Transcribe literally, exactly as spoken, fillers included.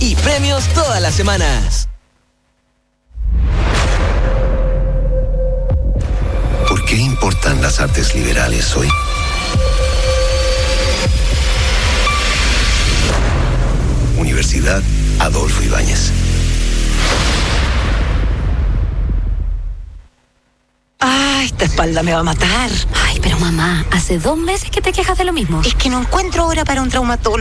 y premios todas las semanas. ¿Por qué importan las artes liberales hoy? Universidad Adolfo Ibáñez. ¡Ay, esta espalda me va a matar! Ay, pero mamá, hace dos meses que te quejas de lo mismo. Es que no encuentro hora para un traumatólogo.